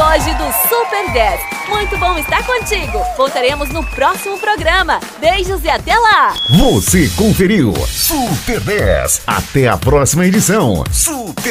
hoje do Super 10. Muito bom estar contigo. Voltaremos no próximo programa. Beijos e até lá. Você conferiu Super 10. Até a próxima edição. Super